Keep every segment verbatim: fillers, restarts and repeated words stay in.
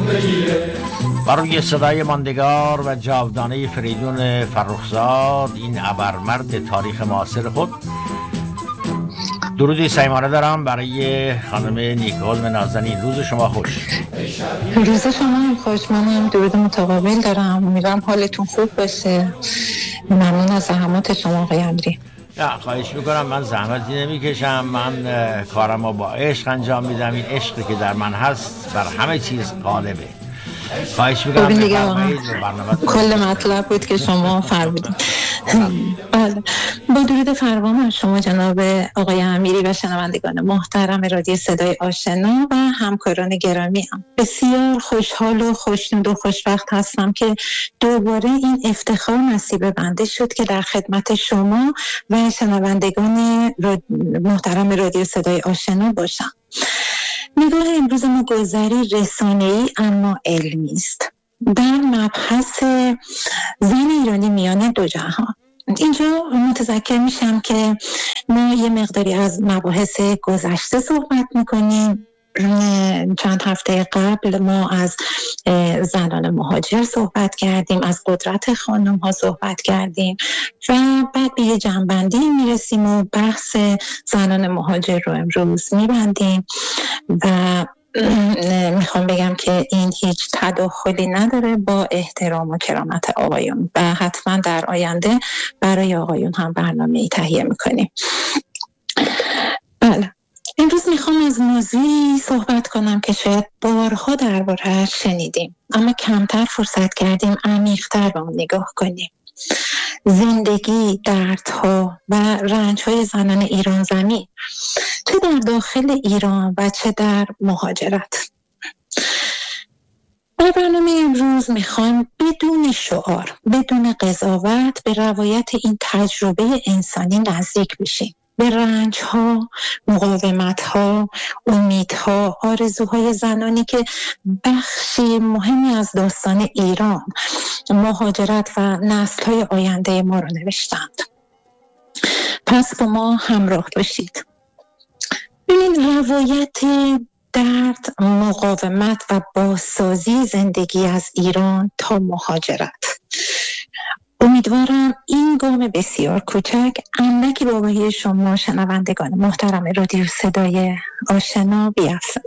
برای صدای ماندگار و جاودانه فریدون فرخزاد، این ابرمرد تاریخ معاصر خود، درودی صمیمانه دارم برای خانم نیکول نازنین. روز شما خوش. روز شما هم خوش. من هم درود متقابل دارم. امیدوارم حالتون خوب باشه. ممنون از زحمات شما آقای امیری. نه خواهش میکنم، من زحمتی نمیکشم. من کارمو با عشق انجام میدم. این عشقی که در من هست بر همه چیز غالبه. خواهش میکنم بفرمایید. کل مطلب بود که شما فرمودید. بله، با درود فراوان از شما جناب آقای امیری و شنوندگان محترم رادیو صدای آشنا و همکاران گرامی هم. بسیار خوشحال و خوشنود و خوشبخت هستم که دوباره این افتخار نصیب بنده شد که در خدمت شما و شنوندگان محترم رادیو صدای آشنا باشم. نگاه امروز ما گذری رسانه‌ای اما علمی است در مبحث زن ایرانی میان دو جهان. اینجا متذکر میشم که ما یه مقداری از مباحث گذشته صحبت میکنیم. چند هفته قبل ما از زنان مهاجر صحبت کردیم، از قدرت خانم ها صحبت کردیم و بعد به یه جنبندی میرسیم و بحث زنان مهاجر رو امروز میبندیم و میخوام بگم که این هیچ تداخلی نداره با احترام و کرامت آقایون و حتما در آینده برای آقایون هم برنامه‌ای تهیه میکنیم. بله، امروز میخوام از موضوعی صحبت کنم که شاید بارها درباره‌اش شنیدیم اما کمتر فرصت کردیم عمیق‌تر به اون نگاه کنیم. زندگی، دردها و رنج‌های زنان ایران زمین، چه در داخل ایران و چه در مهاجرت. در برنامه امروز میخوام بدون شعار، بدون قضاوت به روایت این تجربه انسانی نزدیک بشیم، به رنج‌ها، مقاومت‌ها، امیدها، آرزوهای زنانی که بخشی مهمی از داستان ایران، مهاجرت و نسل‌های آینده ما رو نوشتند. پس با ما همراه باشید. ببینید، روایت درد، مقاومت و بازسازی زندگی از ایران تا مهاجرت. امیدوارم این گام بسیار کوچک اندکی به آگاهی شما شنوندگان محترم رادیو صدای آشنا بیفته.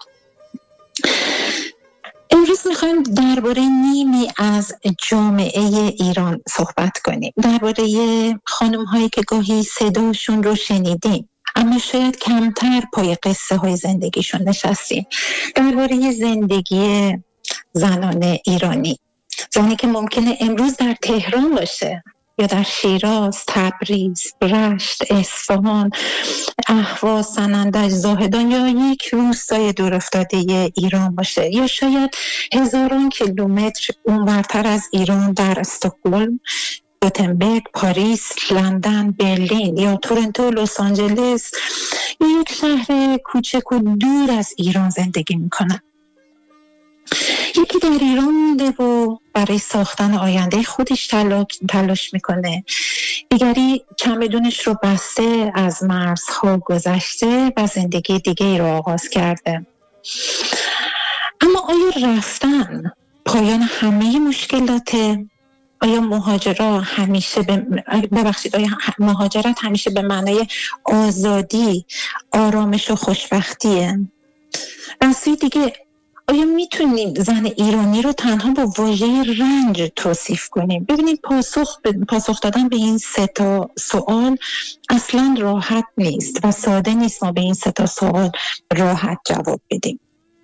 امروز میخوایم درباره نیمی از جامعه ایران صحبت کنیم، درباره خانم هایی که گاهی صداشون رو شنیدیم اما شاید کمتر پای قصه های زندگیشون نشستیم، درباره زندگی زنان ایرانی، زنی که ممکنه امروز در تهران باشه یا در شیراز، تبریز، رشت، اصفهان، اهواز، سنندج، زاهدان یا یک روستای دورافتاده ایران باشه یا شاید هزاران کیلومتر اونورتر از ایران در استکهلم، گوتنبرگ، پاریس، لندن، برلین یا تورنتو، لس آنجلس یا یک شهر کوچک و دور از ایران زندگی میکنن. یکی در ایران مونده و برای ساختن آینده خودش تلاش میکنه، دیگری چمدونش رو بسته از مرزها گذشته و زندگی دیگه ای رو آغاز کرده. اما آیا رفتن پایان همه مشکلاته؟ آیا مهاجرت همیشه به ببخشید آیا مهاجرت همیشه به معنای آزادی، آرامش و خوشبختیه؟ از سوی دیگه آیا میتونیم زن ایرانی رو تنها با واژه رنج توصیف کنیم؟ ببینید، پاسخ پاسخ دادن به این سه تا سوال اصلا راحت نیست و ساده نیست ما به این سه تا سوال راحت جواب بدیم.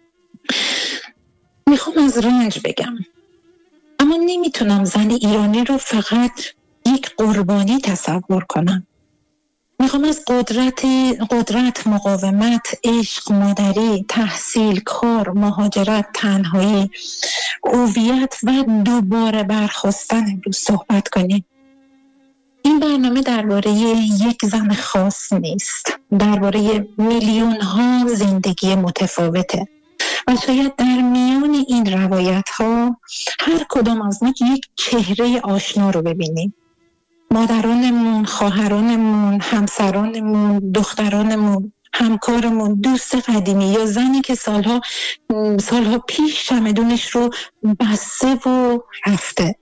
میخوام از رنج بگم، اما نمیتونم زن ایرانی رو فقط یک قربانی تصور کنم. میخوام از قدرت قدرت، مقاومت، عشق، مادری، تحصیل، کار، مهاجرت، تنهایی، هویت و دوباره برخاستن امروز صحبت کنیم. این برنامه درباره یک زن خاص نیست، درباره میلیون ها زندگی متفاوته و شاید در میان این روایت ها هر کدام از ما یک چهره آشنا رو ببینیم. مادرانمون، خواهرانمون، همسرانمون، دخترانمون، همکارمون، دوست قدیمی یا زنی که سالها سالها پیش چمدونش رو بسته و رفته.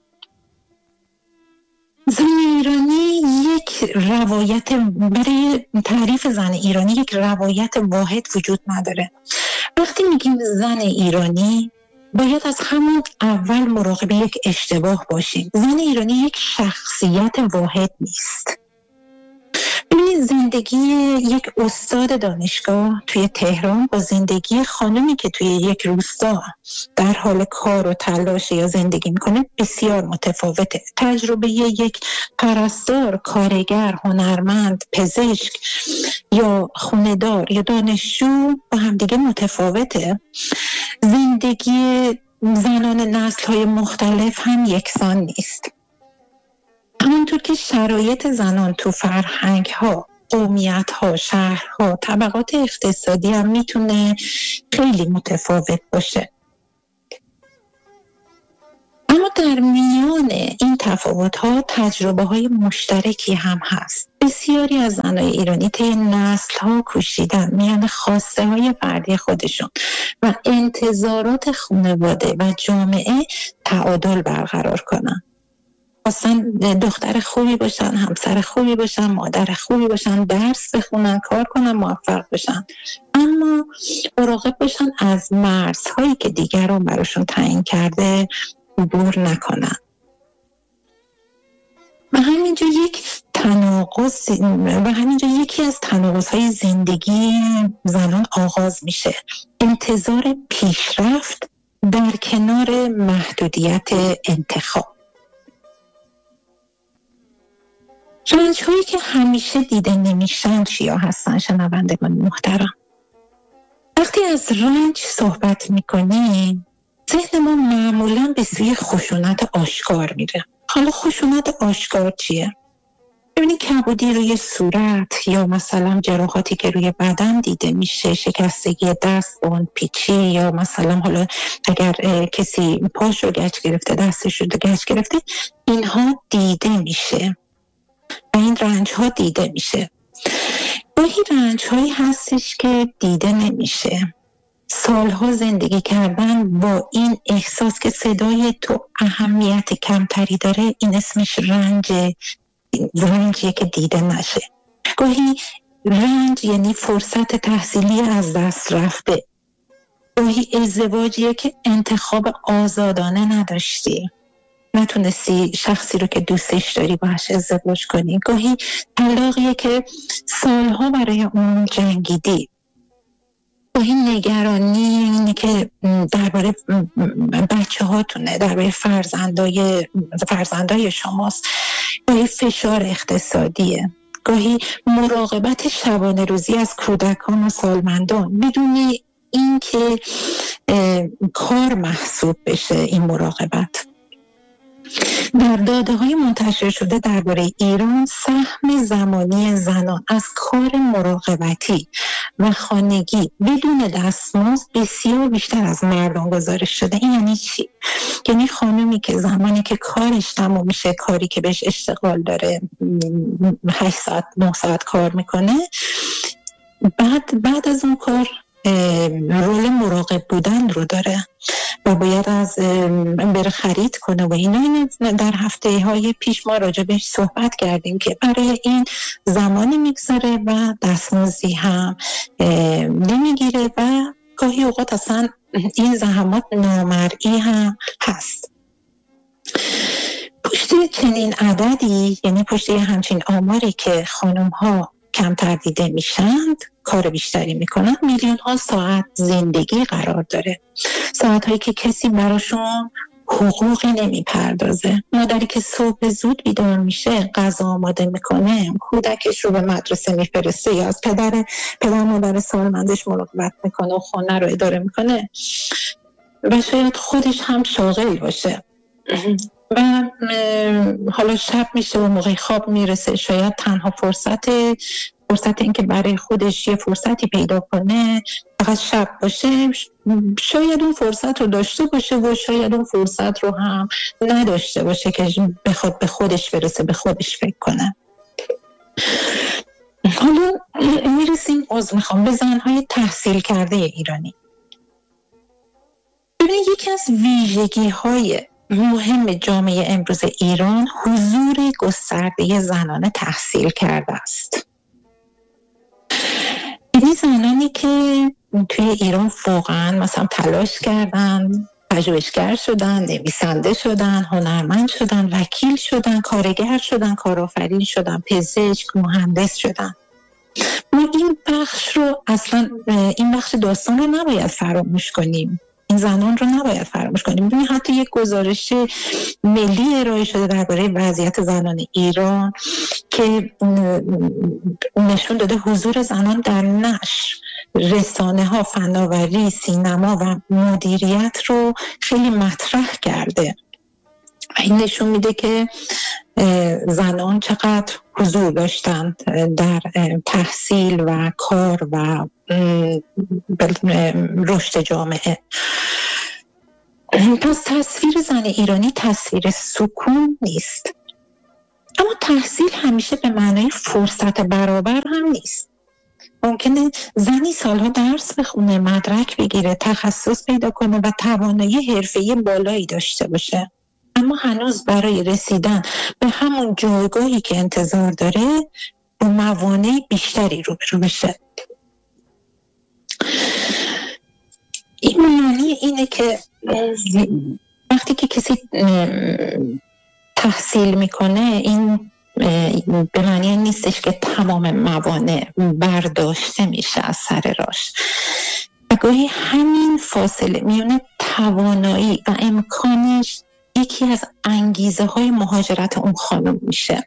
زن ایرانی یک روایت، برای تعریف زن ایرانی یک روایت واحد وجود نداره. وقتی میگیم زن ایرانی باید از همون اول مراقب یک اشتباه باشیم. زن ایرانی یک شخصیت واحد نیست. ببینید زندگی یک استاد دانشگاه توی تهران با زندگی خانمی که توی یک روستا در حال کار و تلاش یا زندگی میکنه بسیار متفاوته. تجربه یک پرستار، کارگر، هنرمند، پزشک یا خونه‌دار یا دانشجو با همدیگه متفاوته. زندگی زنان نسل‌های مختلف هم یکسان نیست. همونطور که شرایط زنان تو فرهنگ‌ها، قومیت‌ها، شهرها، طبقات اقتصادی هم میتونه خیلی متفاوت باشه. اما در میان این تفاوت‌ها تجربه‌های مشترکی هم هست. بسیاری از زنان ایرانی طی نسل‌ها کوشیدن میان خواسته‌های فردی خودشون و انتظارات خانواده و جامعه تعادل برقرار کنن. خواستن دختر خوبی باشن، همسر خوبی باشن، مادر خوبی باشن، درس بخونن، کار کنن، موفق باشن، اما مراقب باشن از مرزهایی که دیگران براشون تعیین کرده عبور نکنن. و همینجا یک تناقض و همینجا یکی از تناقض‌های زندگی زنان آغاز میشه. انتظار پیشرفت در کنار محدودیت انتخاب. رنج هایی که همیشه دیده نمیشن چیا هستن شنوندگان محترم؟ وقتی از رنج صحبت میکنیم ذهن ما معمولا به سوی خشونت آشکار میره. حالا خشونت آشکار چیه؟ ببینید کبودی روی صورت یا مثلا جراحاتی که روی بدن دیده میشه، شکستگی دست، بند پیچی، یا مثلا حالا اگر کسی پاش رو گچ گرفته، دستش رو گچ گرفته، اینها دیده میشه و این رنج ها دیده میشه. گاهی رنج هایی هستش که دیده نمیشه. سالها زندگی کردن با این احساس که صدای تو اهمیت کمتری داره، این اسمش رنج، رنجیه که دیده نشه. گاهی رنج یعنی فرصت تحصیلی از دست رفته. گاهی ازدواجیه که انتخاب آزادانه نداشتی، نتونستی شخصی رو که دوستش داری باهاش ازدواج کنی. گاهی طلاقیه که سالها برای اون جنگیدی. گاهی نگرانی اینه که درباره بچه هاتونه، درباره فرزندای فرزندای شماست. گاهی فشار اقتصادیه. گاهی مراقبت شبانه روزی از کودکان و سالمندان بدون این که کار محسوب بشه. این مراقبت در داده‌های منتشر شده درباره ایران سهم زمانی زنان از کار مراقبتی و خانگی بدون دستمزد بسیار بیشتر از مردان گزارش شده. این یعنی چی؟ یعنی خانمی که زمانی که کارش تموم میشه، کاری که بهش اشتغال داره، هشت ساعت نه ساعت کار میکنه، بعد بعد از اون کار رول مراقب بودن رو داره و باید از بره خرید کنه و اینا. این در هفته های پیش ما راجع بهش صحبت کردیم که برای این زمانی میگذاره و دستمزدی هم نمیگیره و گاهی اوقات اصلا این زحمات نامرئی هم هست. پشت چنین عددی، یعنی پشت همچین آماری که خانم ها کمتر دیده میشند، کار بیشتری میکنن، میلیون ها ساعت زندگی قرار داره. ساعت هایی که کسی براشون حقوقی نمیپردازه. مادری که صبح زود بیدار میشه، غذا آماده میکنه، کودکش رو به مدرسه میفرسته یا از پدر پدر مادر سالمندش مراقبت میکنه و خانه رو اداره میکنه و شاید خودش هم شاغل باشه و حالا شب میشه و موقع خواب میرسه، شاید تنها فرصت فرصت این که برای خودش یه فرصتی پیدا کنه فقط شب باشه. شاید اون فرصت رو داشته باشه و شاید اون فرصت رو هم نداشته باشه که بخواد به خودش برسه، به خودش فکر کنه. حالا میرسیم عذر میخوام به زنهای تحصیل کرده ایرانی. ببینید یکی از ویژگی های مهم جامعه امروز ایران حضور گسترده زنان تحصیل کرده است. یعنی زنانی که توی ایران واقعا مثلا تلاش کردن، پژوهشگر شدن، نویسنده شدن، هنرمند شدن، وکیل شدن، کارگر شدن، کارآفرین شدن، پزشک، مهندس شدن. ما این بخش رو اصلا این بخش داستان رو نباید فراموش کنیم. این زنان رو نباید فراموش کنیم. ببینید حتی یک گزارش ملی ارائه شده درباره وضعیت زنان ایران که نشون داده حضور زنان در نشر، رسانه ها، فناوری، سینما و مدیریت رو خیلی مطرح کرده. این نشون میده که زنان چقدر حضور داشتن در تحصیل و کار و رشد جامعه. پس تصویر زن ایرانی تصویر سکون نیست، اما تحصیل همیشه به معنای فرصت برابر هم نیست. ممکنه زنی سالها درس بخونه، مدرک بگیره، تخصص پیدا کنه و توانایی حرفه‌ای بالایی داشته باشه، اما هنوز برای رسیدن به همون جایگاهی که انتظار داره با موانع بیشتری روبرو بشه. این معنی اینه که وقتی که کسی تحصیل میکنه این به معنی نیستش که تمام موانع برداشته میشه از سر راش. و گاهی همین فاصله میونه توانایی و امکانش یکی از انگیزه های مهاجرت اون خانم میشه.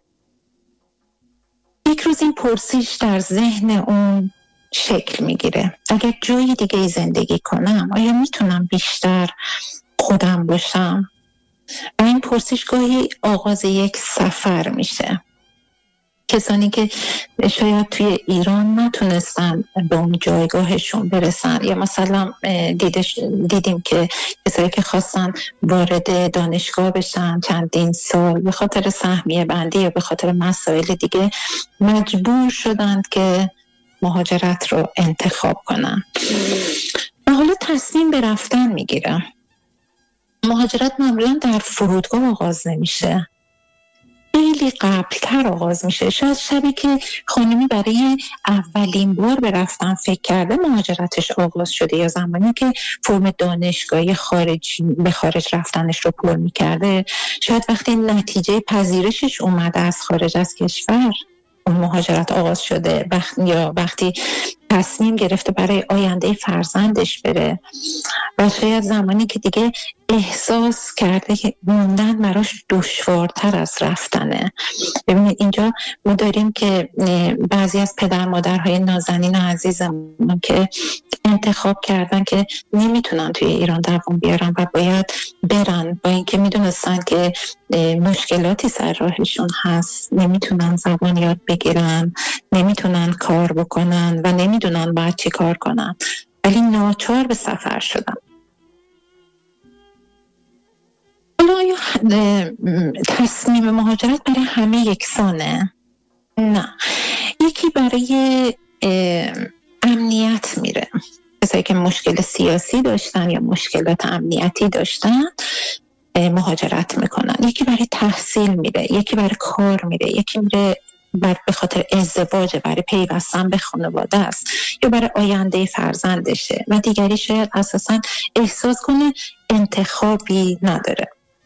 یک روز این پرسش در ذهن اون شکل میگیره: اگر جای دیگه زندگی کنم آیا میتونم بیشتر خودم باشم؟ و این پرسش گاهی آغاز یک سفر میشه. کسانی که شاید توی ایران نتونستن به اون جایگاهشون برسن، یا مثلا دیدیم که کسایی که خواستن وارد دانشگاه بشن چندین سال به خاطر سهمیه بندی یا به خاطر مسائل دیگه مجبور شدند که مهاجرت رو انتخاب کنن و حالا تصمیم به رفتن میگیرن. مهاجرت معمولا در فرودگاه آغاز نمیشه، خیلی قبلتر آغاز میشه. شاید شبی که خانمی برای اولین بار به رفتن فکر کرده مهاجرتش آغاز شده، یا زمانی که فرم دانشگاهی خارج به خارج رفتنش رو پر میکرده. شاید وقتی نتیجه پذیرشش اومده از خارج از کشور اون مهاجرت آغاز شده، وقت یا وقتی تصمیم گرفته برای آینده فرزندش بره، و شاید زمانی که دیگه احساس کرده که موندن براش دشوارتر از رفتنه. ببینید اینجا ما داریم که بعضی از پدر مادرهای نازنین عزیزمون که انتخاب کردن که نمیتونن توی ایران دوام بیارن و باید برن، با اینکه میدونستن که مشکلاتی سر راهشون هست، نمیتونن زبان یاد بگیرن، نمیتونن کار بکنن و نمیدونن باید چی کار کنن، ولی ناچار به سفر شدن. حالا تصمیم مهاجرت برای همه یکسانه؟ نه، یکی برای امنیت میره. کسایی که مشکل سیاسی داشتن یا مشکلات امنیتی داشتن مهاجرت میکنن. یکی برای تحصیل میره، یکی برای کار میره، یکی میره بر به خاطر ازدواج، برای پیوستن به خانواده است، یا برای آینده فرزندشه، و دیگری شاید اساساً احساس کنه انتخابی نداره.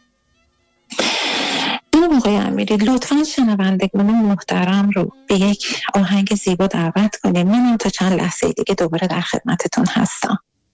این آقای امیری لطفاً شنوندگان محترم رو به یک آهنگ زیبا دعوت کنیم. من تا چند لحظه دیگه دوباره در خدمتتون هستم.